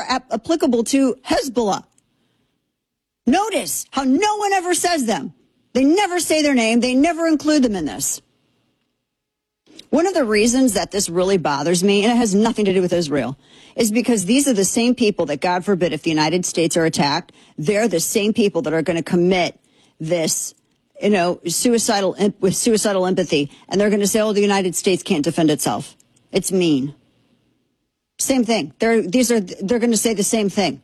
applicable to Hezbollah. Notice how no one ever says them. They never say their name. They never include them in this. One of the reasons that this really bothers me, and it has nothing to do with Israel, is because these are the same people that, God forbid, if the United States are attacked, they're the same people that are going to commit this, suicidal empathy. And they're going to say, oh, the United States can't defend itself. It's mean. Same thing. They're going to say the same thing.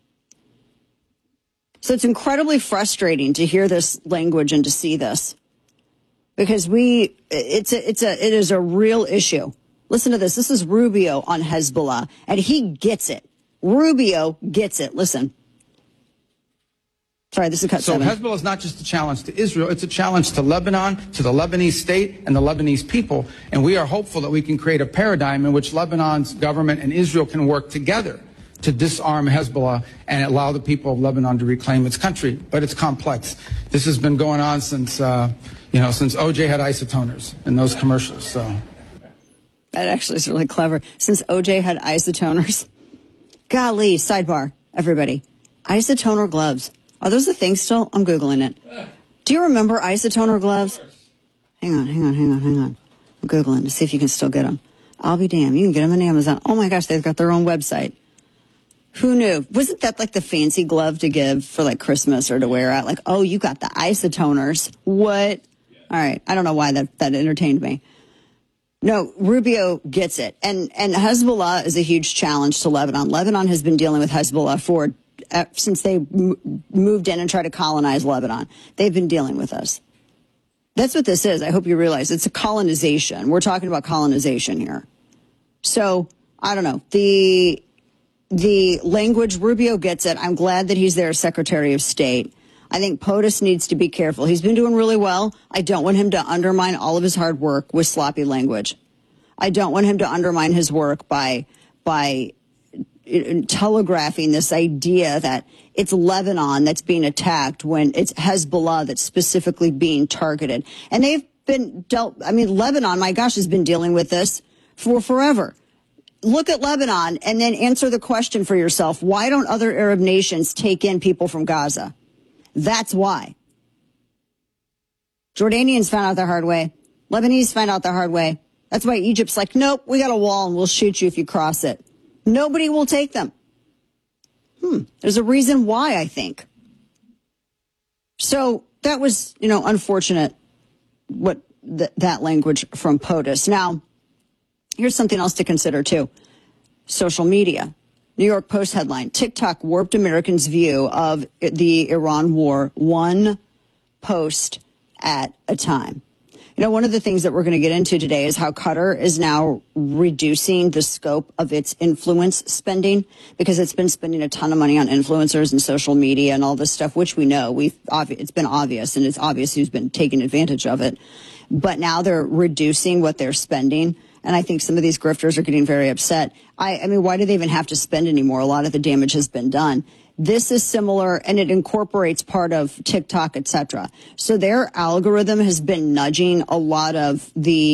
So it's incredibly frustrating to hear this language and to see this, because it is a real issue. Listen to this. This is Rubio on Hezbollah, and he gets it. Rubio gets it. Listen. Sorry, this is cut 7. So Hezbollah is not just a challenge to Israel. It's a challenge to Lebanon, to the Lebanese state and the Lebanese people. And we are hopeful that we can create a paradigm in which Lebanon's government and Israel can work together to disarm Hezbollah and allow the people of Lebanon to reclaim its country. But it's complex. This has been going on since, since OJ had isotoners in those commercials. So that actually is really clever. Since OJ had isotoners. Golly, sidebar, everybody. Isotoner gloves. Are those the things still? I'm Googling it. Do you remember isotoner gloves? Hang on. I'm Googling to see if you can still get them. I'll be damned. You can get them on Amazon. Oh my gosh, they've got their own website. Who knew? Wasn't that like the fancy glove to give for like Christmas or to wear out? Like, oh, you got the isotoners. What? All right. I don't know why that entertained me. No, Rubio gets it. And Hezbollah is a huge challenge to Lebanon. Lebanon has been dealing with Hezbollah since they moved in and tried to colonize Lebanon. They've been dealing with us. That's what this is. I hope you realize it's a colonization. We're talking about colonization here. So, I don't know. The language, Rubio gets it. I'm glad that he's their Secretary of State. I think POTUS needs to be careful. He's been doing really well. I don't want him to undermine all of his hard work with sloppy language. I don't want him to undermine his work by telegraphing this idea that it's Lebanon that's being attacked when it's Hezbollah that's specifically being targeted. And they've been Lebanon, my gosh, has been dealing with this for forever. Look at Lebanon and then answer the question for yourself. Why don't other Arab nations take in people from Gaza? That's why. Jordanians found out the hard way. Lebanese found out the hard way. That's why Egypt's like, nope, we got a wall and we'll shoot you if you cross it. Nobody will take them. There's a reason why, I think. So that was, unfortunate what that language from POTUS. Now, here's something else to consider, too. Social media. New York Post headline, TikTok warped Americans' view of the Iran war, one post at a time. One of the things that we're going to get into today is how Qatar is now reducing the scope of its influence spending, because it's been spending a ton of money on influencers and social media and all this stuff, which we know. It's been obvious, and it's obvious who's been taking advantage of it. But now they're reducing what they're spending. And I think some of these grifters are getting very upset. I mean, why do they even have to spend anymore? A lot of the damage has been done. This is similar, and it incorporates part of TikTok, etc. So their algorithm has been nudging a lot of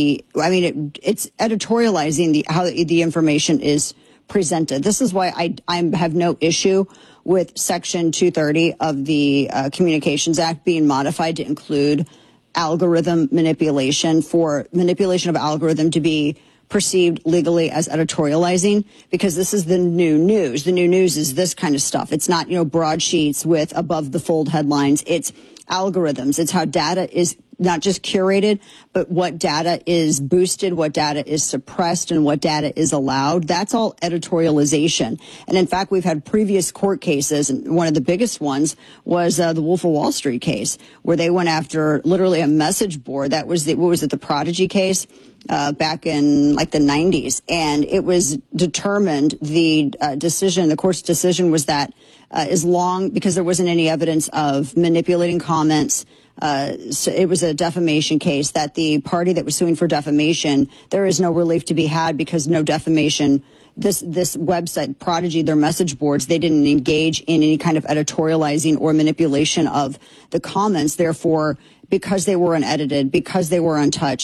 it's editorializing how the information is presented. This is why I have no issue with Section 230 of the Communications Act being modified to include algorithm manipulation, for manipulation of algorithm to be perceived legally as editorializing, because this is the new news. The new news is this kind of stuff. It's not, broadsheets with above the fold headlines. It's algorithms. It's how data is not just curated, but what data is boosted, what data is suppressed, and what data is allowed. That's all editorialization. And in fact, we've had previous court cases, and one of the biggest ones was the Wolf of Wall Street case, where they went after literally a message board. That was the Prodigy case back in like the 90s. And it was determined, the court's decision was that as long, because there wasn't any evidence of manipulating comments, so it was a defamation case, that the party that was suing for defamation, there is no relief to be had, because no defamation. This website, Prodigy, their message boards, they didn't engage in any kind of editorializing or manipulation of the comments. Therefore, because they were unedited, because they were untouched,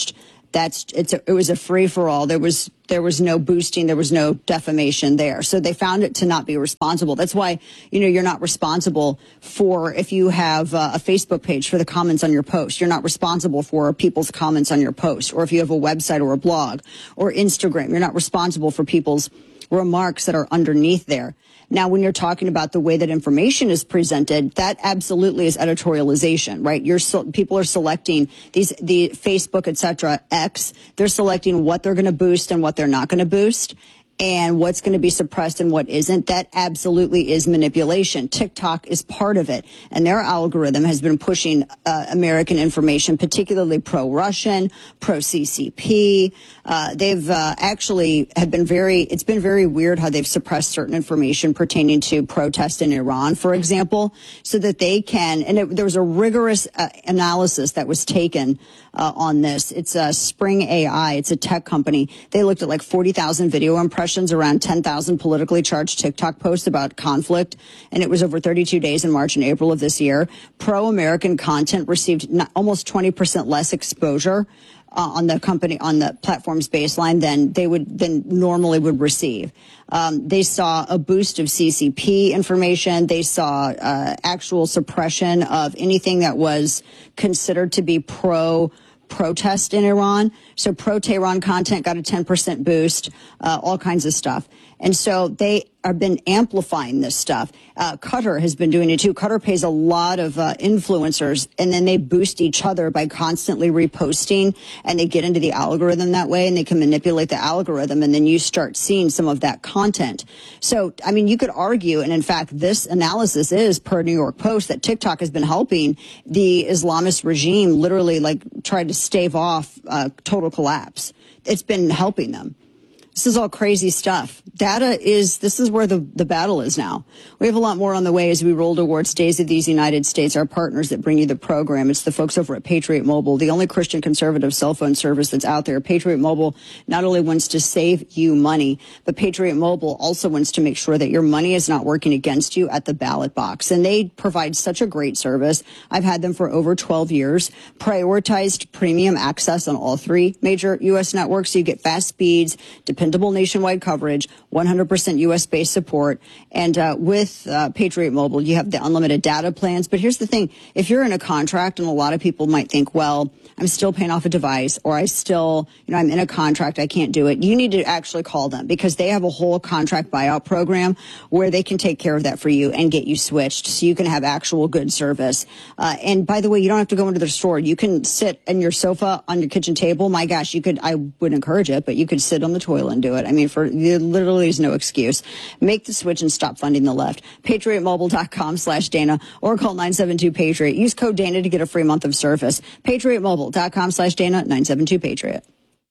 It was a free for all. There was no boosting. There was no defamation there. So they found it to not be responsible. That's why, you're not responsible for if you have a Facebook page for the comments on your post. You're not responsible for people's comments on your post. Or if you have a website or a blog or Instagram, you're not responsible for people's remarks that are underneath there. Now, when you're talking about the way that information is presented, that absolutely is editorialization, right? People are selecting the Facebook, et cetera, X. They're selecting what they're going to boost and what they're not going to boost, and what's going to be suppressed and what isn't. That absolutely is manipulation. TikTok is part of it, and their algorithm has been pushing American information, particularly pro-Russian, pro-CCP. It's been very weird how they've suppressed certain information pertaining to protests in Iran, for example, so that they can, there was a rigorous analysis that was taken on this. It's Spring AI. It's a tech company. They looked at like 40,000 video impressions, around 10,000 politically charged TikTok posts about conflict, and it was over 32 days in March and April of this year. Pro-American content received almost 20% less exposure on the platform's baseline than normally would receive. They saw a boost of CCP information. They saw actual suppression of anything that was considered to be protest in Iran. So pro-Tehran content got a 10% boost, all kinds of stuff. And so they have been amplifying this stuff. Qatar has been doing it too. Qatar pays a lot of influencers, and then they boost each other by constantly reposting, and they get into the algorithm that way, and they can manipulate the algorithm, and then you start seeing some of that content. So, I mean, you could argue, and in fact, this analysis is per New York Post, that TikTok has been helping the Islamist regime literally try to stave off total collapse. It's been helping them. This is all crazy stuff. This is where the battle is now. We have a lot more on the way as we roll towards Days of these United States, our partners that bring you the program. It's the folks over at Patriot Mobile, the only Christian conservative cell phone service that's out there. Patriot Mobile not only wants to save you money, but Patriot Mobile also wants to make sure that your money is not working against you at the ballot box. And they provide such a great service. I've had them for over 12 years. Prioritized premium access on all three major U.S. networks. So you get fast speeds, dependable nationwide coverage, 100% U.S.-based support. And with Patriot Mobile, you have the unlimited data plans. But here's the thing. If you're in a contract, and a lot of people might think, well, I'm still paying off a device, or I'm in a contract, I can't do it. You need to actually call them, because they have a whole contract buyout program where they can take care of that for you and get you switched so you can have actual good service. And by the way, you don't have to go into the store. You can sit in your sofa on your kitchen table. My gosh, I would encourage it, but you could sit on the toilet and do it. I mean, there literally is no excuse. Make the switch and stop funding the left. PatriotMobile.com/Dana or call 972-PATRIOT. Use code Dana to get a free month of service. PatriotMobile.com/Dana, 972-PATRIOT.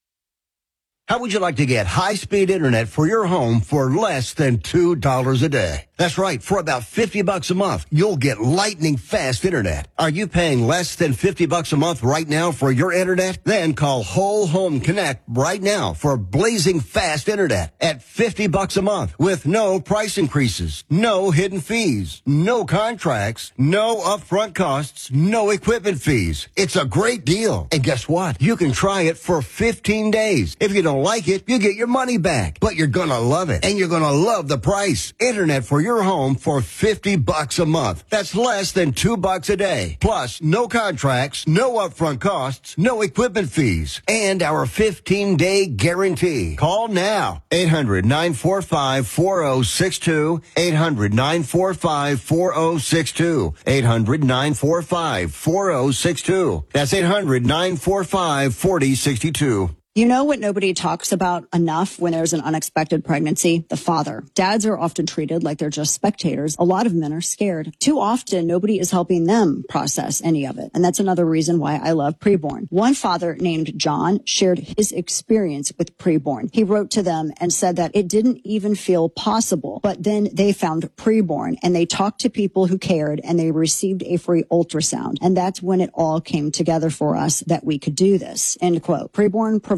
How would you like to get high-speed internet for your home for less than $2 a day? That's right. For about $50 a month, you'll get lightning fast internet. Are you paying less than $50 a month right now for your internet? Then call Whole Home Connect right now for blazing fast internet at $50 a month with no price increases, no hidden fees, no contracts, no upfront costs, no equipment fees. It's a great deal. And guess what? You can try it for 15 days. If you don't like it, you get your money back. But you're gonna love it, and you're gonna love the price. Internet for your home for $50 a month. That's less than $2 a day. Plus, no contracts, no upfront costs, no equipment fees, and our 15-day guarantee. Call now. 800-945-4062. 800-945-4062. 800-945-4062. That's 800-945-4062. You know what nobody talks about enough when there's an unexpected pregnancy? The father. Dads are often treated like they're just spectators. A lot of men are scared. Too often, nobody is helping them process any of it. And that's another reason why I love Preborn. One father named John shared his experience with Preborn. He wrote to them and said that it didn't even feel possible. But then they found Preborn, and they talked to people who cared, and they received a free ultrasound. And that's when it all came together for us that we could do this. End quote. Preborn provides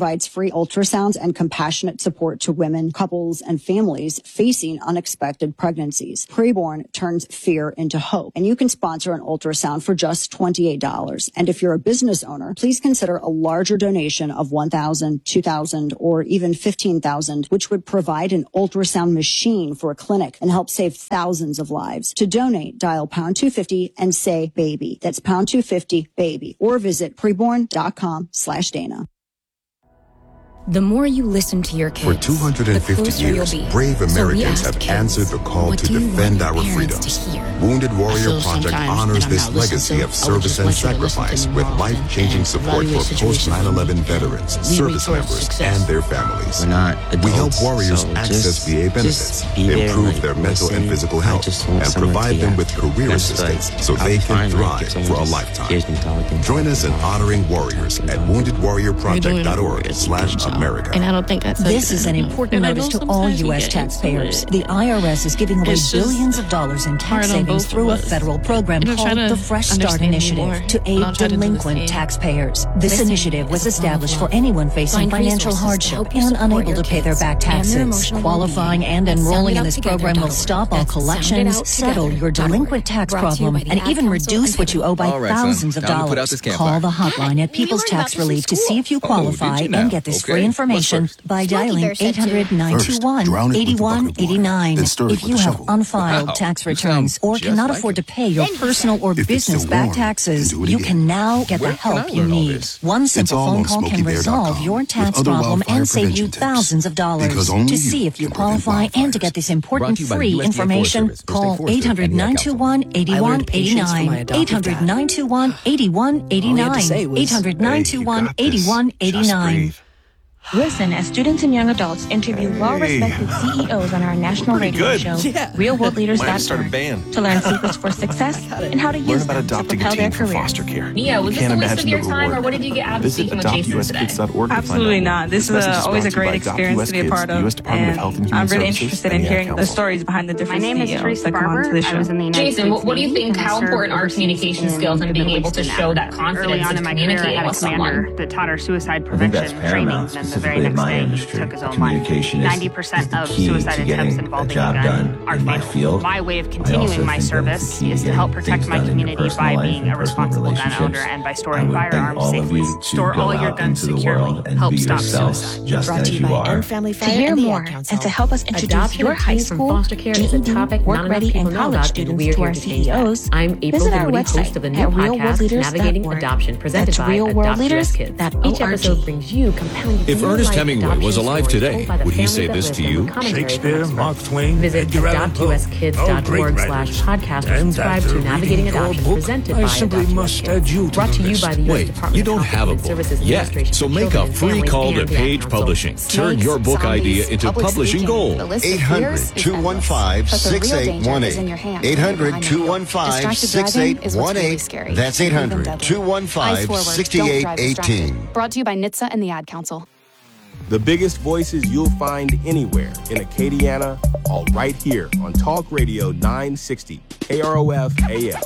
provides free ultrasounds and compassionate support to women, couples, and families facing unexpected pregnancies. Preborn turns fear into hope, and you can sponsor an ultrasound for just $28. And if you're a business owner, please consider a larger donation of $1,000, $2,000, or even $15,000, which would provide an ultrasound machine for a clinic and help save thousands of lives. To donate, dial pound 250 and say baby. That's pound 250 baby, or visit preborn.com/Dana. The more you listen to your kids, for 250 years, brave Americans have answered the call to defend our freedom. Wounded Warrior Project honors this legacy of service and sacrifice with life-changing support for post-9/11 veterans, service members, and their families. We help warriors access VA benefits, improve their mental and physical health, and provide them with career assistance so they can thrive for a lifetime. Join us in honoring warriors at woundedwarriorproject.org/America. And I don't think that's This is an important notice to all U.S. taxpayers. The IRS is giving away billions of dollars in tax savings through a federal program called the Fresh Start Initiative to aid delinquent taxpayers. This initiative was established for anyone facing financial hardship and unable to pay their back taxes. Qualifying and enrolling in this program will stop all collections, settle your delinquent tax problem, and even reduce what you owe by thousands of dollars. Call the hotline at People's Tax Relief to see if you qualify and get this free information by dialing 800-921-8189. If you have unfiled tax returns or cannot afford to pay your personal or business back taxes, you can now get the help you need. One simple phone call can resolve your tax problem and save you thousands of dollars. To see if you qualify and to get this important free information, call 800-921-8189. 800-921-8189. 800-921-8189. Listen as students and young adults interview well-respected CEOs on our national radio show, RealWorldLeaders.org, to learn secrets for success and how to use them to propel their careers. Mia, was this a waste of your time, or what did you get out of speaking with Jason today? Absolutely not. This is always a great experience to be a part of, and I'm really interested in hearing the stories behind the different CEOs that come onto the show. Jason, what do you think, how important are communication skills and being able to show that confidence in communicating with someone? That taught our suicide prevention training. The very next day, he took his own life. 90% of suicide attempts involving a gun are fatal. My way of continuing my service is to help protect my community by being a responsible gun owner and by storing firearms safely. Store all your guns securely. Help stop suicide. Brought to you by End Family Fire. To hear more and to help us introduce your high school, GED, work-ready, and college students to our CEOs, visit our website at RealWorldLeaders.org. That's RealWorldLeaders.org. Each episode brings you compelling. If Ernest Hemingway was alive today, would he say this to you? Shakespeare, Mark Twain, Visit adoptuskids.org/podcast or subscribe to Navigating Adoption presented by AdoptUSKids. Brought to you by the U.S. Department you don't have a book yet, so make a free call to Page Publishing. Turn your book idea into publishing gold. 800-215-6818. 800-215-6818. That's 800-215-6818. Brought to you by NHTSA and the Ad Council. The biggest voices you'll find anywhere in Acadiana, all right here on Talk Radio 960, KROF AM.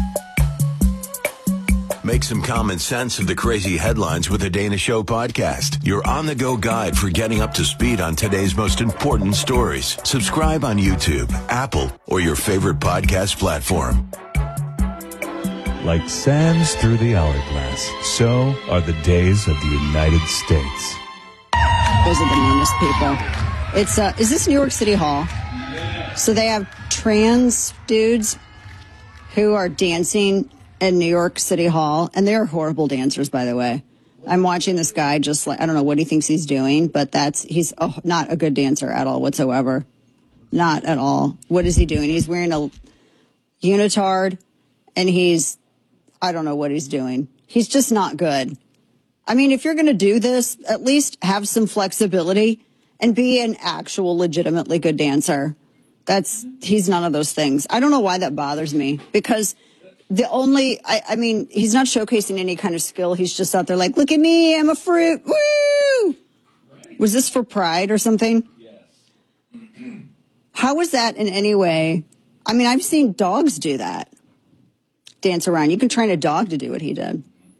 Make some common sense of the crazy headlines with the Dana Show podcast. Your on-the-go guide for getting up to speed on today's most important stories. Subscribe on YouTube, Apple, or your favorite podcast platform. Like sands through the hourglass, so are the days of the United States. Those are the meanest people. It's is this New York City Hall? So they have trans dudes who are dancing in New York City Hall, and they're horrible dancers, by the way. I'm watching this guy just like, I don't know what he thinks he's doing, but he's not a good dancer at all whatsoever. Not at all. What is he doing? He's wearing a unitard, and I don't know what he's doing. He's just not good. I mean, if you're going to do this, at least have some flexibility and be an actual legitimately good dancer. He's none of those things. I don't know why that bothers me, because I mean, he's not showcasing any kind of skill. He's just out there like, look at me, I'm a fruit. Woo! Was this for pride or something? Yes. How was that in any way? I mean, I've seen dogs do that. Dance around. You can train a dog to do what he did.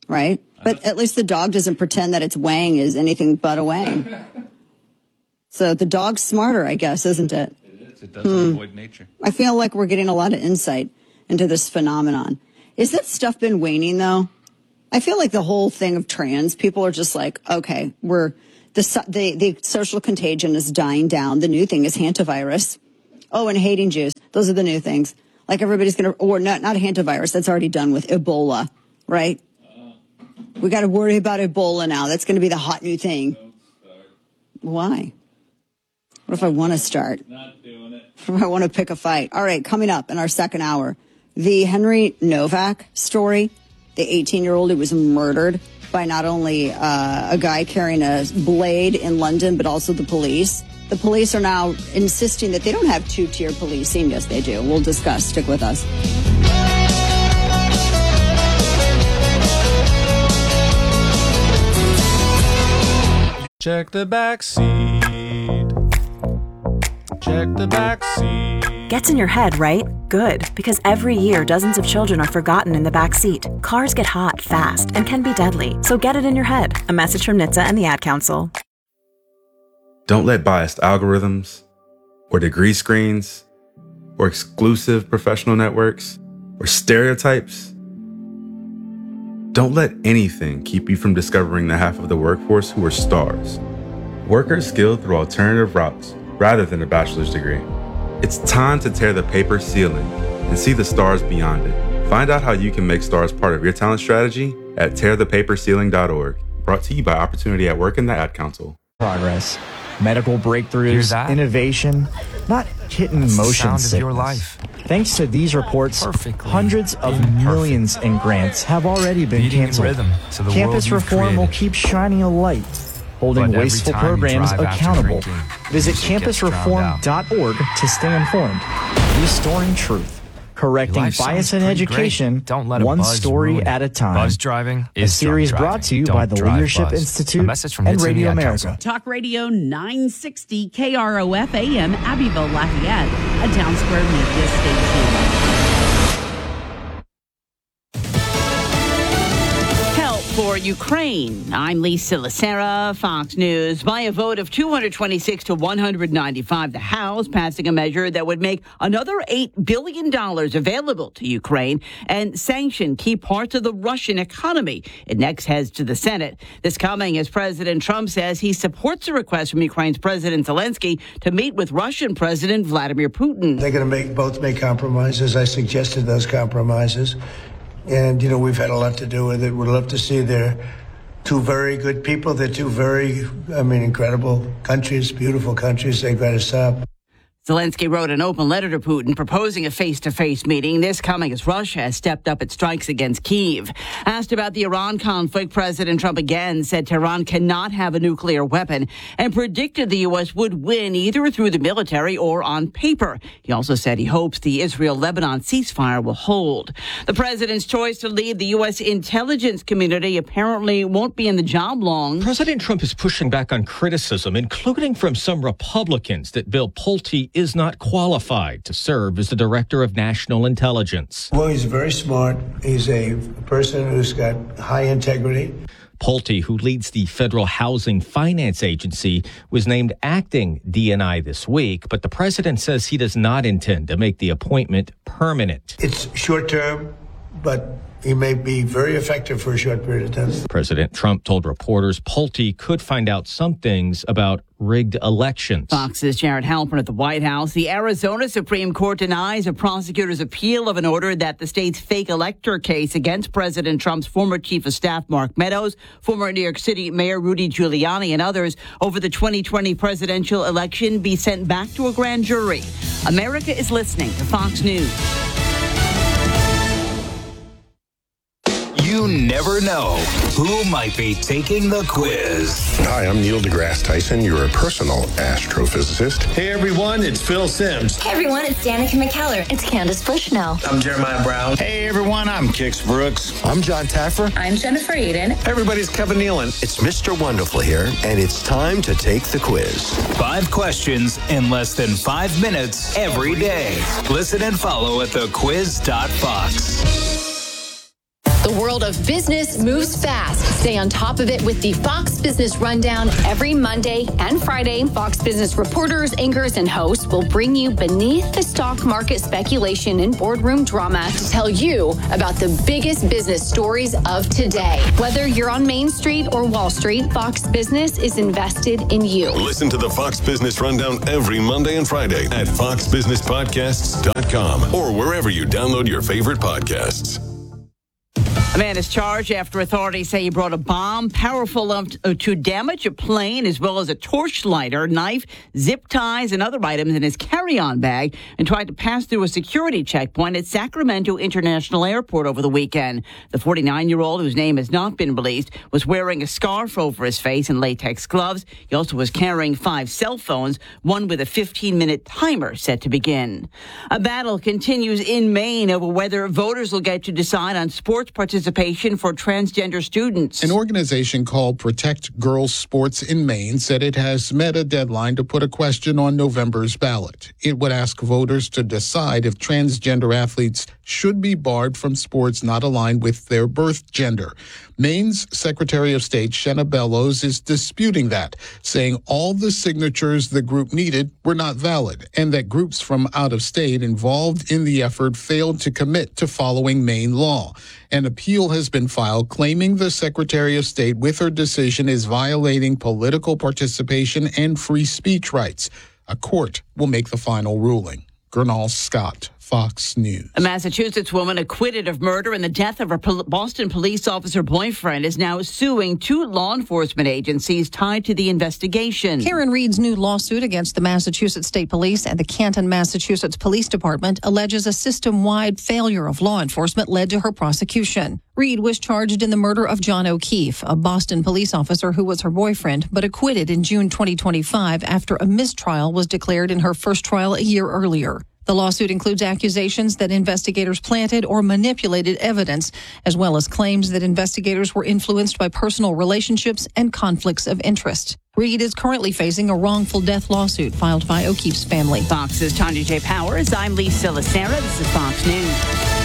right? But at least the dog doesn't pretend that its wang is anything but a wang. So the dog's smarter, I guess, isn't it? It is. It doesn't avoid nature. I feel like we're getting a lot of insight into this phenomenon. Is that stuff been waning, though? I feel like the whole thing of trans, people are just like, okay, the social contagion is dying down. The new thing is hantavirus. Oh, and hating Jews. Those are the new things. Like everybody's going to, or not hantavirus. That's already done with Ebola, right? We got to worry about Ebola now. That's going to be the hot new thing. Why? What if I want to start? Not doing it. What if I want to pick a fight? All right, coming up in our second hour, the Henry Novak story, the 18-year-old who was murdered by not only a guy carrying a blade in London, but also the police. The police are now insisting that they don't have two-tier policing. Yes, they do. We'll discuss. Stick with us. Check the back seat. Check the back seat. Gets in your head, right? Good, because every year dozens of children are forgotten in the back seat. Cars get hot fast and can be deadly, so get it in your head. A message from NHTSA and the Ad Council. Don't let biased algorithms, or degree screens, or exclusive professional networks, or stereotypes. Don't let anything keep you from discovering the half of the workforce who are stars. Workers skilled through alternative routes rather than a bachelor's degree. It's time to tear the paper ceiling and see the stars beyond it. Find out how you can make stars part of your talent strategy at tearthepaperceiling.org. Brought to you by Opportunity at Work and the Ad Council. Progress, medical breakthroughs, innovation, not hitting motion sickness. Your life. Thanks to these reports, hundreds of millions in grants have already been canceled. Campus reform will keep shining a light, holding wasteful programs accountable. Visit campusreform.org to stay informed. Restoring truth. Correcting bias in education, one story at a time. Buzz driving is a series brought to you by the Leadership Institute and Radio America. Talk Radio 960 KROF AM Abbeville, Lafayette, a Town Square media station. For Ukraine, I'm Lisa Lacera, Fox News. By a vote of 226 to 195, the House passing a measure that would make another $8 billion available to Ukraine and sanction key parts of the Russian economy. It next heads to the Senate. This coming as President Trump says he supports a request from Ukraine's President Zelensky to meet with Russian President Vladimir Putin. They're going to both make compromises. I suggested those compromises. And, we've had a lot to do with it. We'd love to see they're two very good people. They're two very, incredible countries, beautiful countries. They've got to stop. Zelensky wrote an open letter to Putin proposing a face-to-face meeting. This coming as Russia has stepped up its strikes against Kyiv. Asked about the Iran conflict, President Trump again said Tehran cannot have a nuclear weapon and predicted the U.S. would win either through the military or on paper. He also said he hopes the Israel-Lebanon ceasefire will hold. The president's choice to lead the U.S. intelligence community apparently won't be in the job long. President Trump is pushing back on criticism, including from some Republicans, that Bill Pulte is not qualified to serve as the director of national intelligence. Well, he's very smart. He's a person who's got high integrity. Pulte, who leads the Federal Housing Finance Agency, was named acting DNI this week, but the president says he does not intend to make the appointment permanent. It's short term, but he may be very effective for a short period of time. President Trump told reporters Pulte could find out some things about rigged elections. Fox's Jared Halpern at the White House. The Arizona Supreme Court denies a prosecutor's appeal of an order that the state's fake elector case against President Trump's former chief of staff, Mark Meadows, former New York City Mayor Rudy Giuliani, and others over the 2020 presidential election be sent back to a grand jury. America is listening to Fox News. You never know who might be taking the quiz. Hi, I'm Neil deGrasse Tyson, your personal astrophysicist. Hey, everyone, it's Phil Simms. Hey, everyone, it's Danica McKellar. It's Candace Bushnell. I'm Jeremiah Brown. Hey, everyone, I'm Kix Brooks. I'm John Taffer. I'm Jennifer Aiden. Hey, everybody's Kevin Nealon. It's Mr. Wonderful here, and it's time to take the quiz. 5 questions in less than 5 minutes every day. Listen and follow at thequiz.fox. The world of business moves fast. Stay on top of it with the Fox Business Rundown every Monday and Friday. Fox Business reporters, anchors, and hosts will bring you beneath the stock market speculation and boardroom drama to tell you about the biggest business stories of today. Whether you're on Main Street or Wall Street, Fox Business is invested in you. Listen to the Fox Business Rundown every Monday and Friday at foxbusinesspodcasts.com or wherever you download your favorite podcasts. A man is charged after authorities say he brought a bomb powerful enough to damage a plane, as well as a torch lighter, knife, zip ties, and other items in his carry-on bag, and tried to pass through a security checkpoint at Sacramento International Airport over the weekend. The 49-year-old, whose name has not been released, was wearing a scarf over his face and latex gloves. He also was carrying 5 cell phones, one with a 15-minute timer set to begin. A battle continues in Maine over whether voters will get to decide on sports participation for transgender students. An organization called Protect Girls Sports in Maine said it has met a deadline to put a question on November's ballot. It would ask voters to decide if transgender athletes should be barred from sports not aligned with their birth gender. Maine's Secretary of State, Shenna Bellows, is disputing that, saying all the signatures the group needed were not valid and that groups from out of state involved in the effort failed to commit to following Maine law. An appeal has been filed claiming the Secretary of State with her decision is violating political participation and free speech rights. A court will make the final ruling. Gernal Scott, Fox News. A Massachusetts woman acquitted of murder and the death of her Boston police officer boyfriend is now suing 2 law enforcement agencies tied to the investigation. Karen Reed's new lawsuit against the Massachusetts State Police and the Canton, Massachusetts Police Department alleges a system-wide failure of law enforcement led to her prosecution. Reed was charged in the murder of John O'Keefe, a Boston police officer who was her boyfriend, but acquitted in June 2025 after a mistrial was declared in her first trial a year earlier. The lawsuit includes accusations that investigators planted or manipulated evidence, as well as claims that investigators were influenced by personal relationships and conflicts of interest. Reed is currently facing a wrongful death lawsuit filed by O'Keefe's family. Fox's Tanya J. Powers. I'm Lisa Lacera. This is Fox News.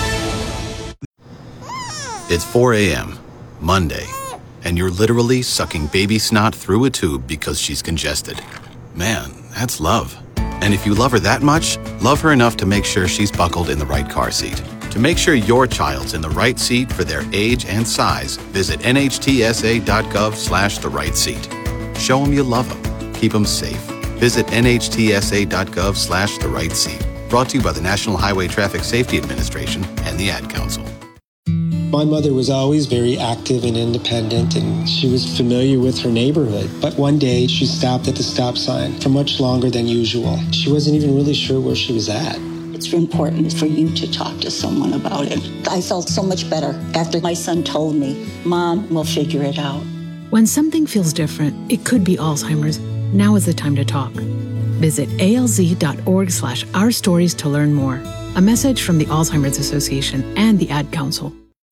It's 4 a.m., Monday, and you're literally sucking baby snot through a tube because she's congested. Man, that's love. And if you love her that much, love her enough to make sure she's buckled in the right car seat. To make sure your child's in the right seat for their age and size, visit nhtsa.gov/the right seat. Show them you love them. Keep them safe. Visit nhtsa.gov/the right seat. Brought to you by the National Highway Traffic Safety Administration and the Ad Council. My mother was always very active and independent, and she was familiar with her neighborhood. But one day, she stopped at the stop sign for much longer than usual. She wasn't even really sure where she was at. It's important for you to talk to someone about it. I felt so much better after my son told me, Mom, we'll figure it out. When something feels different, it could be Alzheimer's. Now is the time to talk. Visit alz.org/ourstories to learn more. A message from the Alzheimer's Association and the Ad Council.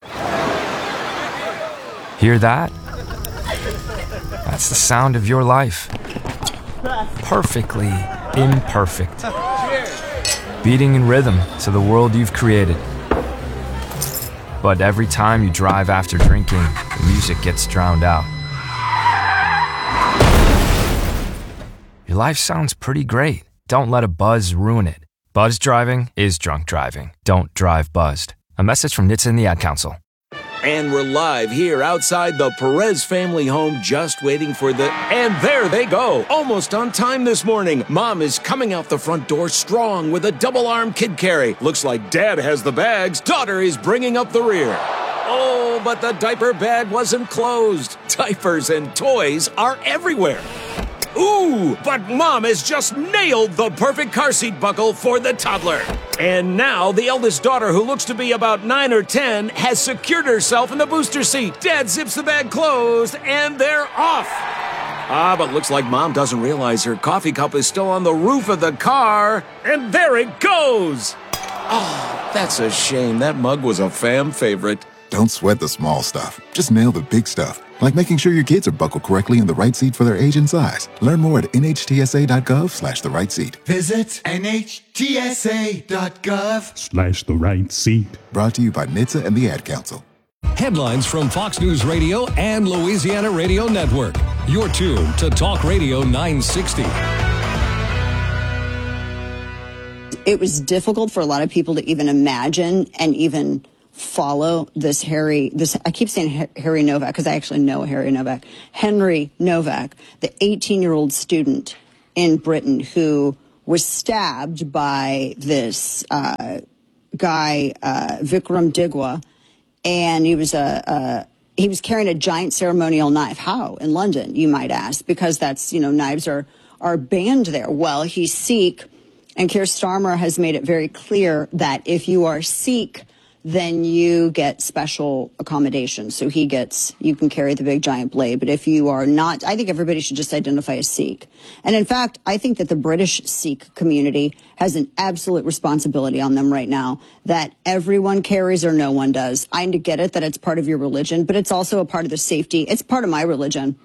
Hear that? That's the sound of your life. Perfectly imperfect. Beating in rhythm to the world you've created. But every time you drive after drinking, the music gets drowned out. Your life sounds pretty great. Don't let a buzz ruin it. Buzz driving is drunk driving. Don't drive buzzed. A message from NHTSA and the Ad Council. And we're live here outside the Perez family home, just waiting for the... And there they go, almost on time this morning. Mom is coming out the front door strong with a double-arm kid carry. Looks like Dad has the bags. Daughter is bringing up the rear. Oh, but the diaper bag wasn't closed. Diapers and toys are everywhere. Ooh, but Mom has just nailed the perfect car seat buckle for the toddler. And now the eldest daughter, who looks to be about 9 or 10, has secured herself in the booster seat. Dad zips the bag closed, and they're off. But looks like Mom doesn't realize her coffee cup is still on the roof of the car. And there it goes. Oh, that's a shame. That mug was a fam favorite. Don't sweat the small stuff. Just nail the big stuff. Like making sure your kids are buckled correctly in the right seat for their age and size. Learn more at nhtsa.gov/the right seat. Visit nhtsa.gov/the right seat. Brought to you by NHTSA and the Ad Council. Headlines from Fox News Radio and Louisiana Radio Network. You're tuned to Talk Radio 960. It was difficult for a lot of people to even imagine and even follow this I keep saying Harry Novak because I actually know Harry Novak. Henry Novak, the 18-year-old student in Britain who was stabbed by this guy, Vikram Digwa, and he was carrying a giant ceremonial knife. How? In London, you might ask, because that's, knives are banned there. Well, he's Sikh, and Keir Starmer has made it very clear that if you are Sikh, then you get special accommodations. So you can carry the big giant blade. But if you are not, I think everybody should just identify as Sikh. And in fact, I think that the British Sikh community has an absolute responsibility on them right now that everyone carries or no one does. I get it that it's part of your religion, but it's also a part of the safety. It's part of my religion.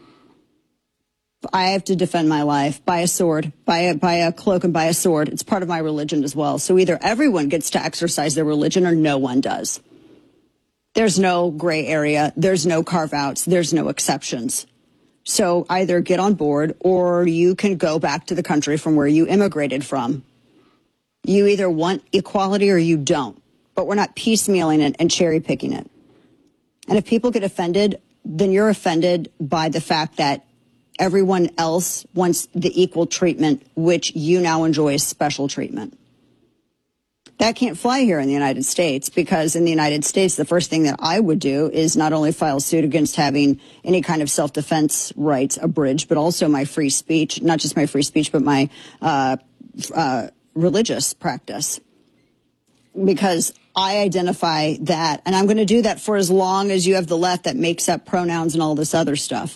I have to defend my life by a sword, by a cloak and by a sword. It's part of my religion as well. So either everyone gets to exercise their religion or no one does. There's no gray area. There's no carve-outs. There's no exceptions. So either get on board or you can go back to the country from where you immigrated from. You either want equality or you don't. But we're not piecemealing it and cherry-picking it. And if people get offended, then you're offended by the fact that everyone else wants the equal treatment, which you now enjoy as special treatment. That can't fly here in the United States, because in the United States, the first thing that I would do is not only file suit against having any kind of self-defense rights abridged, but also my free speech, not just my free speech, but my religious practice. Because I identify that, and I'm going to do that for as long as you have the left that makes up pronouns and all this other stuff.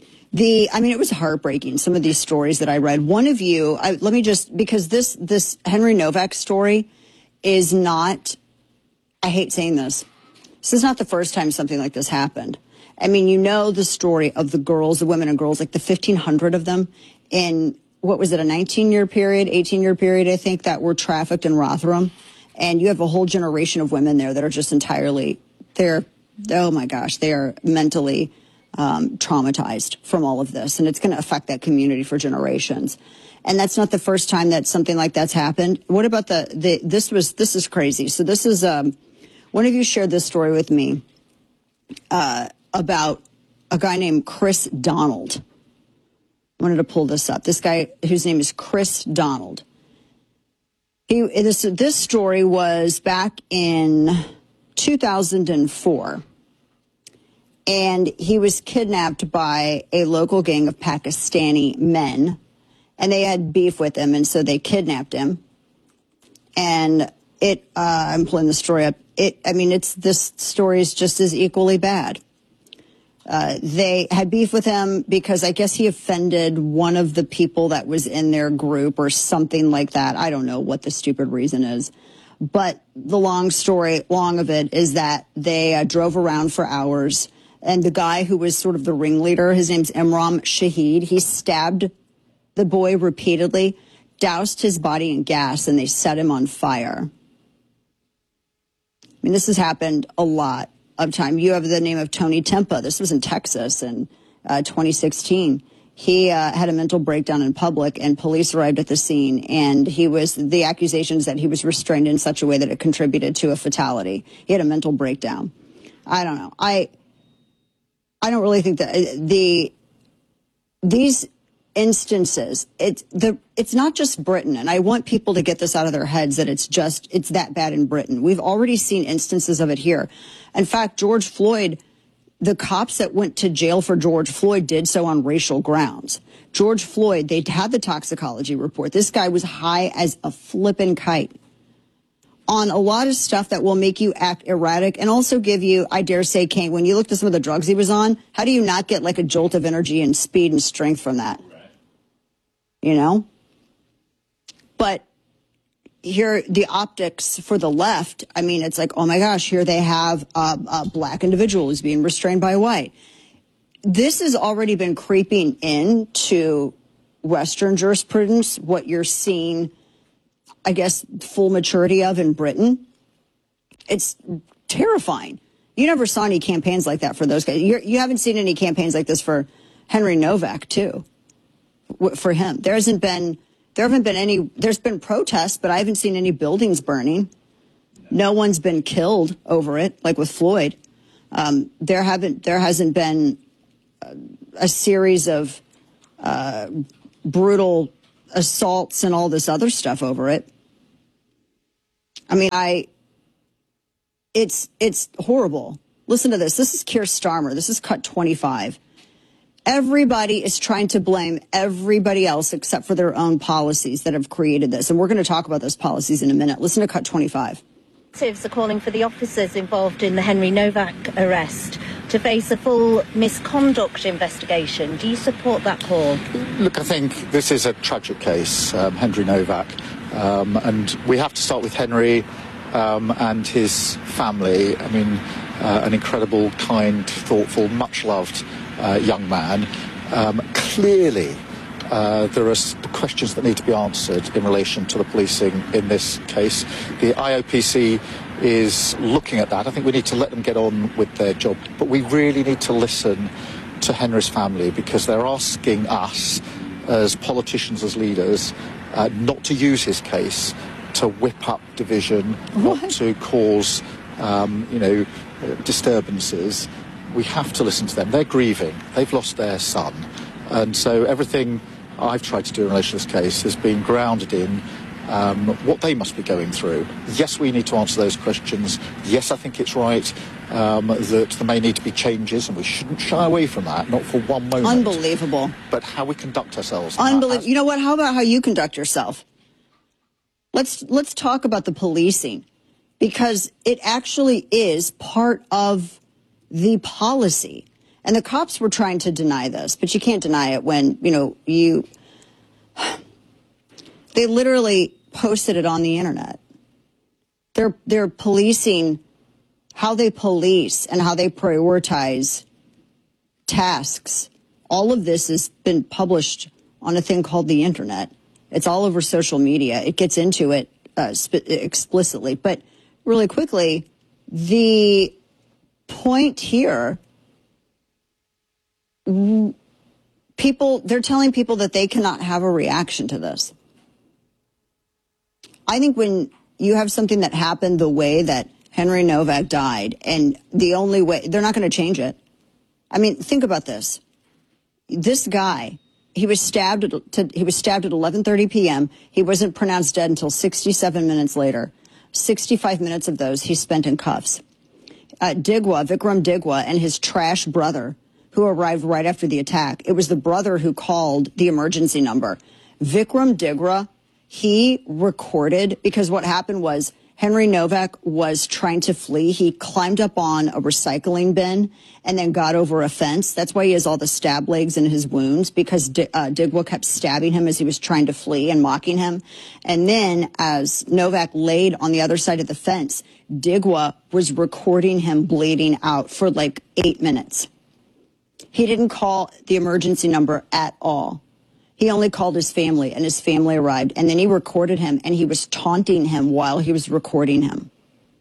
It was heartbreaking, some of these stories that I read. One of you, because this Henry Novak story is not, I hate saying this is not the first time something like this happened. The story of the girls, the women and girls, like the 1,500 of them in, what was it, a 18-year period, I think, that were trafficked in Rotherham. And you have a whole generation of women there that are just entirely, oh my gosh, they are mentally traumatized from all of this, and it's going to affect that community for generations. And that's not the first time that something like that's happened. What about this is crazy. So this is one of you shared this story with me about a guy named Chris Donald. I wanted to pull this up. This guy whose name is Chris Donald. This story was back in 2004. And he was kidnapped by a local gang of Pakistani men, and they had beef with him, and so they kidnapped him. And I'm pulling the story up. This story is just as equally bad. They had beef with him because I guess he offended one of the people that was in their group or something like that. I don't know what the stupid reason is. But the long of it is that they drove around for hours. And the guy who was sort of the ringleader, his name's Imran Shahid, he stabbed the boy repeatedly, doused his body in gas, and they set him on fire. This has happened a lot of time. You have the name of Tony Tempa. This was in Texas in 2016. He had a mental breakdown in public, and police arrived at the scene, and the accusations that he was restrained in such a way that it contributed to a fatality. He had a mental breakdown. I don't know. I don't really think that these instances, it's not just Britain, and I want people to get this out of their heads that it's that bad in Britain. We've already seen instances of it here. In fact, George Floyd, the cops that went to jail for George Floyd did so on racial grounds. George Floyd, they had the toxicology report. This guy was high as a flippin' kite on a lot of stuff that will make you act erratic and also give you, I dare say, Kane, when you look at some of the drugs he was on, how do you not get like a jolt of energy and speed and strength from that? But here, the optics for the left, it's like, oh my gosh, here they have a black individual who's being restrained by a white. This has already been creeping into Western jurisprudence, what you're seeing, I guess, full maturity of in Britain. It's terrifying. You never saw any campaigns like that for those guys. You haven't seen any campaigns like this for Henry Novak, too, for him. There haven't been any, there's been protests, but I haven't seen any buildings burning. No one's been killed over it, like with Floyd. There hasn't been a series of brutal assaults and all this other stuff over it. I mean, it's horrible. Listen to this. This is Keir Starmer. This is Cut 25. Everybody is trying to blame everybody else except for their own policies that have created this. And we're going to talk about those policies in a minute. Listen to Cut 25. Are calling for the officers involved in the Henry Novak arrest to face a full misconduct investigation. Do you support that call? Look, I think this is a tragic case, Henry Novak, and we have to start with Henry and his family. I mean, an incredible, kind, thoughtful, much-loved young man. Clearly, there are questions that need to be answered in relation to the policing in this case. The IOPC is looking at that. I think we need to let them get on with their job. But we really need to listen to Henry's family, because they're asking us as politicians, as leaders, not to use his case to whip up division, not to cause, disturbances. We have to listen to them. They're grieving. They've lost their son. And so everything I've tried to do in relation to this case has been grounded in what they must be going through. Yes, we need to answer those questions. Yes, I think it's right that there may need to be changes, and we shouldn't shy away from that, not for one moment. Unbelievable. But how we conduct ourselves. Unbelievable. You know what? How about how you conduct yourself? Let's talk about the policing, because it actually is part of the policy. And the cops were trying to deny this, but you can't deny it when, they literally posted it on the internet. They're policing how they police and how they prioritize tasks. All of this has been published on a thing called the internet. It's all over social media. It gets into it explicitly. But really quickly, the point here, they're telling people that they cannot have a reaction to this. I think when you have something that happened the way that Henry Novak died, and the only way, they're not going to change it. I mean, think about this. This guy, he was stabbed at 11:30 p.m. He wasn't pronounced dead until 67 minutes later. 65 minutes of those he spent in cuffs. Vikram Digwa, and his trash brother, who arrived right after the attack. It was the brother who called the emergency number. Vikram Digwa, he recorded, because what happened was Henry Novak was trying to flee. He climbed up on a recycling bin and then got over a fence. That's why he has all the stab legs in his wounds, because Digwa kept stabbing him as he was trying to flee and mocking him. And then as Novak laid on the other side of the fence, Digwa was recording him bleeding out for like 8 minutes. He didn't call the emergency number at all. He only called his family, and his family arrived. And then he recorded him, and he was taunting him while he was recording him.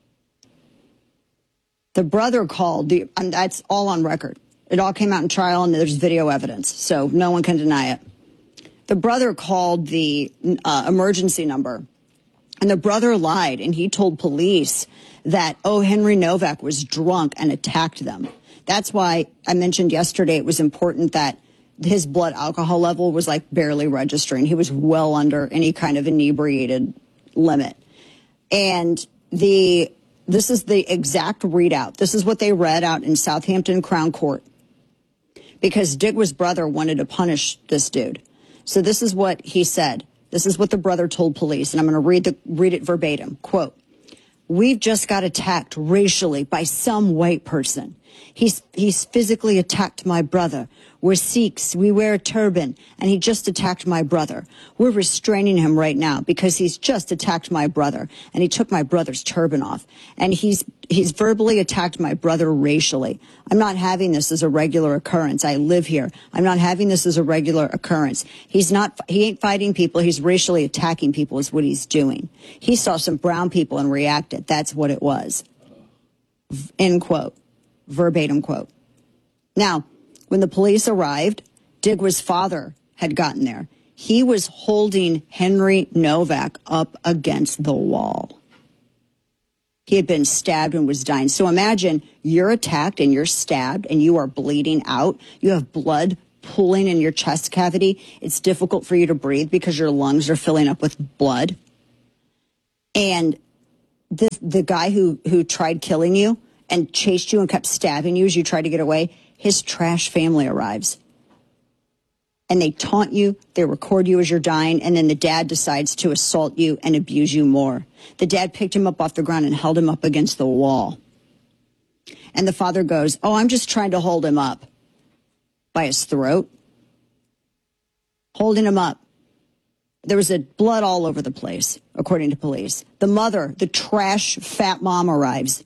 The brother called, and that's all on record. It all came out in trial, and there's video evidence, so no one can deny it. The brother called the emergency number, and the brother lied, and he told police that, Henry Novak was drunk and attacked them. That's why I mentioned yesterday it was important that his blood alcohol level was like barely registering. He was well under any kind of inebriated limit. And this is the exact readout. This is what they read out in Southampton Crown Court, because Digwa's brother wanted to punish this dude. So this is what he said. This is what the brother told police, and I'm going to read it verbatim. Quote, "We've just got attacked racially by some white person. He's physically attacked my brother. We're Sikhs. We wear a turban, and he just attacked my brother. We're restraining him right now because he's just attacked my brother, and he took my brother's turban off. And he's verbally attacked my brother racially. I'm not having this as a regular occurrence. I live here. I'm not having this as a regular occurrence. He ain't fighting people. He's racially attacking people is what he's doing. He saw some brown people and reacted. That's what it was." End quote. verbatim quote. Now, when the police arrived, Digwa's father had gotten there. He was holding Henry Novak up against the wall. He had been stabbed and was dying. So imagine you're attacked and you're stabbed and you are bleeding out. You have blood pooling in your chest cavity. It's difficult for you to breathe because your lungs are filling up with blood. And the guy who tried killing you and chased you and kept stabbing you as you tried to get away, his trash family arrives. And they taunt you, they record you as you're dying, and then the dad decides to assault you and abuse you more. The dad picked him up off the ground and held him up against the wall. And the father goes, "Oh, I'm just trying to hold him up." By his throat. Holding him up. There was blood all over the place, according to police. The mother, the trash fat mom, arrives.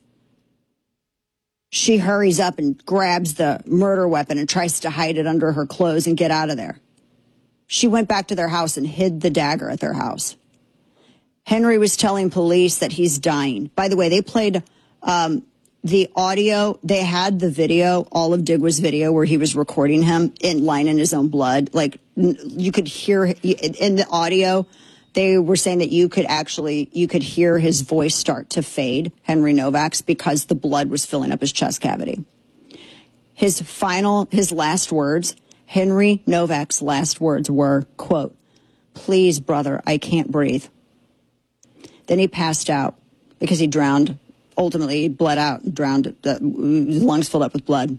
She hurries up and grabs the murder weapon and tries to hide it under her clothes and get out of there. She went back to their house and hid the dagger at their house. Henry was telling police that he's dying. By the way, they played the audio. They had the video, all of Digwa's video, where he was recording him lying in his own blood. Like, you could hear in the audio. They were saying that you could hear his voice start to fade, Henry Novak's, because the blood was filling up his chest cavity. His last words, Henry Novak's last words were, quote, "Please, brother, I can't breathe." Then he passed out because he drowned. Ultimately, he bled out and drowned. His lungs filled up with blood.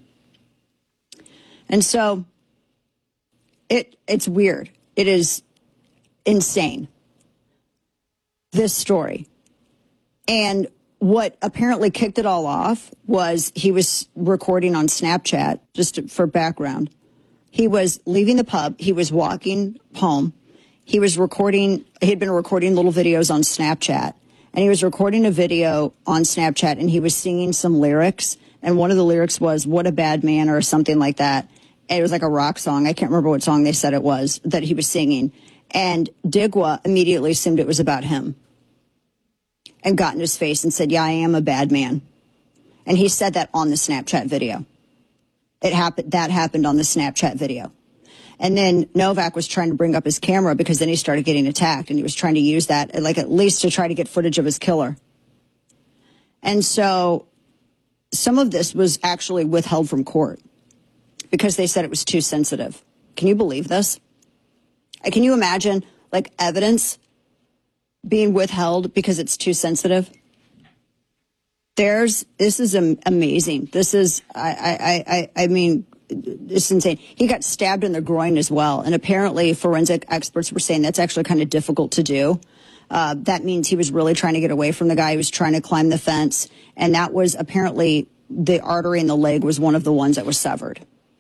And so it's weird. It is insane, this story. And what apparently kicked it all off was he was recording on Snapchat, just for background. He was leaving the pub. He was walking home. He was recording. He had been recording little videos on Snapchat. And he was recording a video on Snapchat, and he was singing some lyrics. And one of the lyrics was, "What a bad man," or something like that. And it was like a rock song. I can't remember what song they said it was that he was singing. And Digwa immediately assumed it was about him and got in his face and said, "Yeah, I am a bad man." And he said that on the Snapchat video. That happened on the Snapchat video. And then Novak was trying to bring up his camera because then he started getting attacked, and he was trying to use that, like, at least to try to get footage of his killer. And so some of this was actually withheld from court because they said it was too sensitive. Can you believe this? Can you imagine, like, evidence being withheld because it's too sensitive? This is amazing. This is, I mean, it's insane. He got stabbed in the groin as well. And apparently forensic experts were saying that's actually kind of difficult to do. That means he was really trying to get away from the guy. He was trying to climb the fence. And that was apparently the artery in the leg was one of the ones that was severed.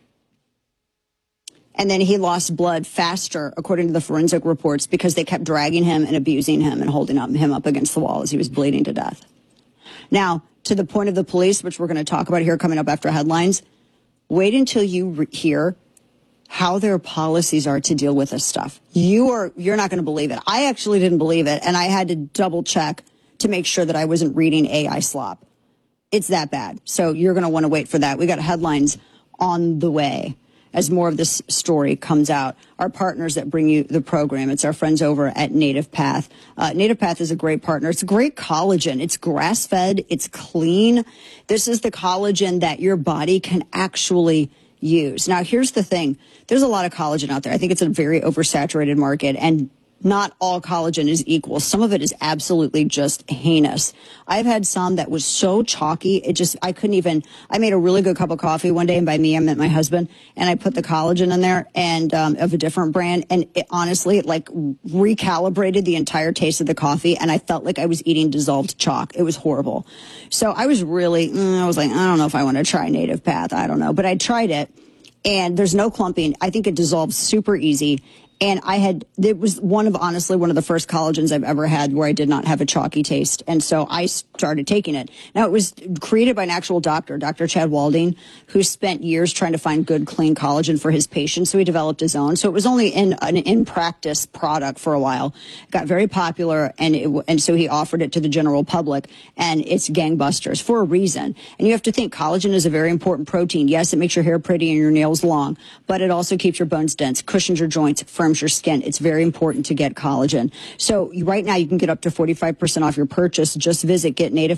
And then he lost blood faster, according to the forensic reports, because they kept dragging him and abusing him and holding him up against the wall as he was bleeding to death. Now, to the point of the police, which we're going to talk about here coming up after headlines, wait until you hear how their policies are to deal with this stuff. You're not going to believe it. I actually didn't believe it, and I had to double check to make sure that I wasn't reading AI slop. It's that bad. So you're going to want to wait for that. We got headlines on the way as more of this story comes out. Our partners that bring you the program, it's our friends over at Native Path. Native Path is a great partner. It's a great collagen. It's grass-fed. It's clean. This is the collagen that your body can actually use. Now, here's the thing. There's a lot of collagen out there. I think it's a very oversaturated market, and not all collagen is equal. Some of it is absolutely just heinous. I've had some that was so chalky, I made a really good cup of coffee one day, and by me, I meant my husband, and I put the collagen in there and of a different brand, and it honestly, like, recalibrated the entire taste of the coffee, and I felt like I was eating dissolved chalk. It was horrible. So I was really, I was like, I don't know if I want to try Native Path. I don't know. But I tried it. And there's no clumping. I think it dissolves super easy. And it was one of the first collagens I've ever had where I did not have a chalky taste. And so I started taking it. Now, it was created by an actual doctor, Dr. Chad Walding, who spent years trying to find good, clean collagen for his patients. So he developed his own. So it was only an in-practice product for a while. It got very popular, and so he offered it to the general public, and it's gangbusters for a reason. And you have to think collagen is a very important protein. Yes, it makes your hair pretty and your nails long, but it also keeps your bones dense, cushions your joints, firms your skin. It's very important to get collagen. So right now you can get up to 45% off your purchase. Just visit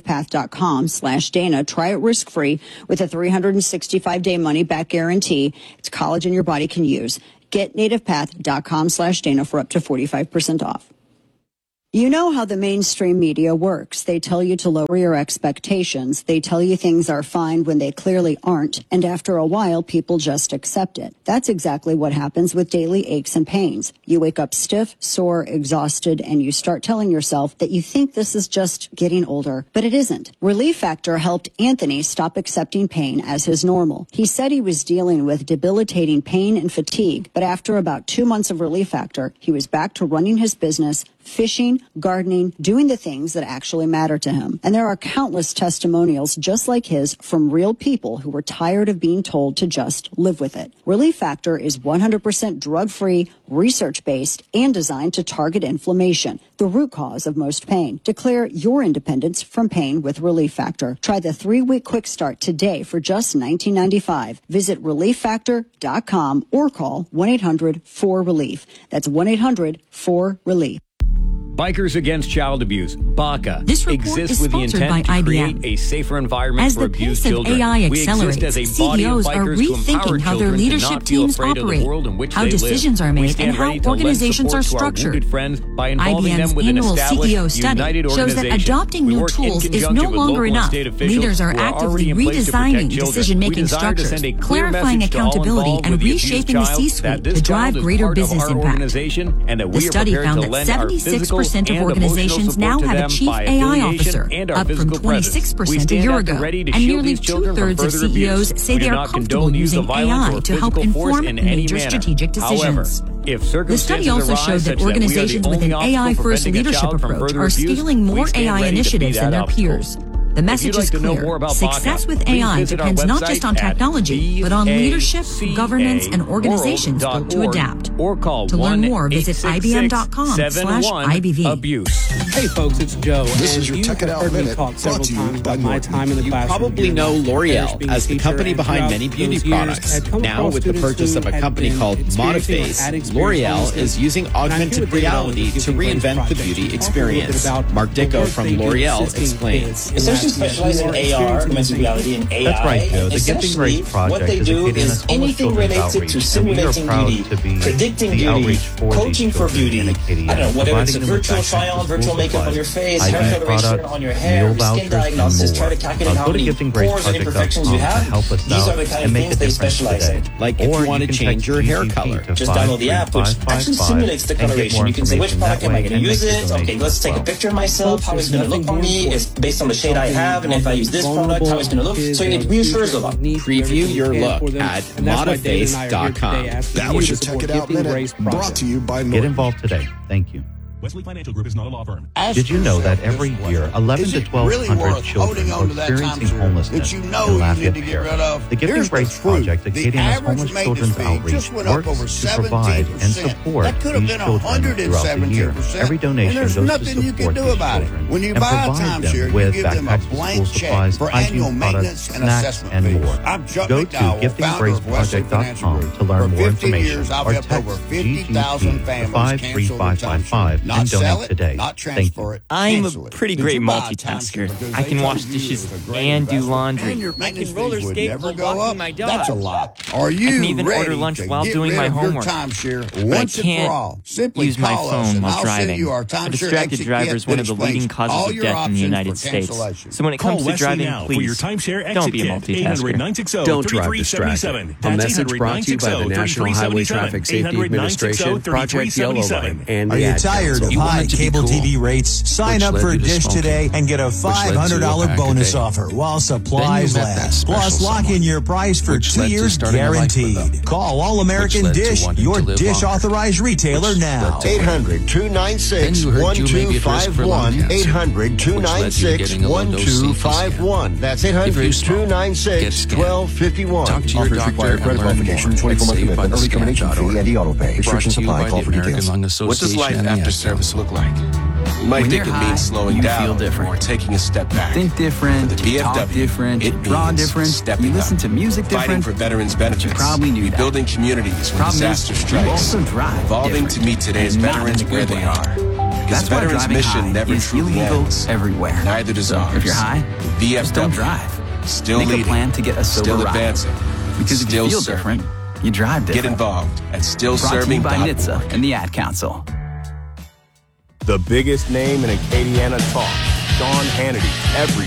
getnativepath.com/Dana. Try it risk-free with a 365-day money-back guarantee. It's collagen your body can use. Getnativepath.com/Dana for up to 45% off. You know how the mainstream media works. They tell you to lower your expectations. They tell you things are fine when they clearly aren't. And after a while, people just accept it. That's exactly what happens with daily aches and pains. You wake up stiff, sore, exhausted, and you start telling yourself that you think this is just getting older. But it isn't. Relief Factor helped Anthony stop accepting pain as his normal. He said he was dealing with debilitating pain and fatigue, but after about 2 months of Relief Factor, he was back to running his business, fishing, gardening, doing the things that actually matter to him. And there are countless testimonials just like his from real people who were tired of being told to just live with it. Relief Factor is 100% drug-free, research-based, and designed to target inflammation, the root cause of most pain. Declare your independence from pain with Relief Factor. Try the 3-week quick start today for just $19.95. Visit ReliefFactor.com or call 1-800-4RELIEF. That's 1-800-4RELIEF. Bikers Against Child Abuse, BACA, this report exists is with the intent to IBM. create a safer environment for abused children. As the pace of AI We exist as a accelerates, body of CEOs are bikers to empower rethinking how their children leadership to not feel teams afraid of the operate, world in which how they decisions live. are We made, stand and how ready to lend organizations are support to our structured. wounded friends by involving IBM's them with an annual established, CEO study united shows that organization. adopting We new work in tools is conjunction no with longer local and enough. state officials Leaders are who already actively in place to protect redesigning children. decision-making We desire to structures, send a clear clarifying message to all accountability, involved and with the abused reshaping the child C-suite that this to drive child is greater part of business our impact. organization and that The we are study prepared found to that lend our 76% physical of and organizations emotional now support to have a them chief by AI affiliation officer, and our up from physical presence. 26% We a stand year at the ago. ready to And shield nearly these children from 2/3 of further abuse. CEOs say We do they are not comfortable condone use using of violence AI or to help physical force inform in any major manner. strategic decisions. However, if The circumstances study also arise showed such that we are the organizations with only an obstacle AI-first preventing a leadership child from approach further are abuse, stealing we more stand AI ready to be initiatives that than their obstacle. peers. The If message you'd like is to know clear. more about Success BACA, with please AI visit our depends not just website on at technology, but on leadership, governance, and organizations built to adapt. Or call To learn more, visit ibm.com/IBV. abuse. Hey folks, it's Joe. This is your You've Tech It Out heard me Minute, talk several brought to you times by about my Norton. time in the You classroom. probably know L'Oreal as the company behind many beauty products. Now, with the purchase of a company called Monoface, L'Oreal is using augmented reality to reinvent the beauty experience. Mark Dicko from L'Oreal explains. Essentially specialize in AR, augmented reality, and AI. That's right, Joe. The Giving Essentially, Grace Project what they is do educating is us homeless anything children's related outreach, to and we are simulating proud beauty, to be predicting the beauty, outreach for these coaching for children beauty. in Acadia, I don't know, whatever it's a providing them with virtual access try-on, to virtual school makeup on supplies, your face, ID hair coloration products, on your hair, meal skin vouchers, diagnosis, and try to more. calculate how Go to many pores and imperfections you GivingGraceProject.com have. to help us These out are the kind and of make things a they difference specialize today. in. Like if you want to change your hair color. Just download the app, which actually simulates the coloration. You can say, which product am I going to use it? Okay, let's take a picture of myself, how it's going to look on me, is based on the shade I have, and if I use this product, how it's going to look. So it reassures a lot. Preview your look at monoface.com. That was your Tech It Out Minute, brought to you by Get Norton. involved today. Thank you. Wesley Financial Group is not a law firm. Did you know that every year 11 to 1,200 children are experiencing homelessness in Lafayette Parish? The Giving Grace Project, Acadiana's homeless children's outreach, works to provide and support these children throughout the year. Every donation goes to support these children When you and buy a provide them timeshare, with you give them a backpacks, blank school check supplies, for annual hygiene maintenance products, and snacks, assessment and fees. more. I'm Chuck Go to McDowell, founder of Wesley Financial GivingGraceProject.com Group. to learn For more 50 information years, I've or helped text over 50,000 GGT families cancel their 53555 timeshare. Not and sell donate it, today. not Thank transfer you. it. I'm cancel a it. pretty Did great you buy a multitasker. timeshare because I they can told wash you dishes it was a great and do investment? laundry. And your I can maintenance roller fees would skate never while go walking up? my dog. That's a lie. Are I you can even ready order lunch to while get doing rid my of your homework. timeshare But I once and can't for all? Simply use my call us phone and while I'll send driving. you our A timeshare distracted exit driver kit is one that of the explains leading all causes of your death in the options United for States. cancellation. So when it Call comes to Wesley driving, now please for your timeshare don't exit be a kit. multitasker. Don't drive distracted. A message brought to you by the National Highway Traffic Safety Administration, Project Yellow Line, and Are the you Ad tired tired of high cable TV rates? Sign up for Dish today and get a $500 bonus offer while supplies last. Plus, lock in your price for 2 years guaranteed. Call All American Dish, your Dish authorized retailer now. 800-296-1251. 800-296-1251. That's 800-296-1251. Talk to your doctor and learn more. 24-month commitment, early termination fee, and auto-pay. Restrictions apply. Call for details. What does life after service look like? You might think it means slowing down or taking a step back. Think different, you talk different, you draw different, you listen to music different. Fighting for veterans' benefits. You probably knew that. Building communities when disaster strikes. You also drive Evolving to meet today's veterans where they are. Because veterans' mission never truly ends. Everywhere. Neither does ours. If you're high, VFW. don't drive. Still Make leading. a plan to get a sober Still ride. advancing. Because if you feel different, you drive different. Get involved at stillserving.org. Brought to you by NHTSA and the Ad Council. The biggest name in Acadiana talk, Sean Hannity, every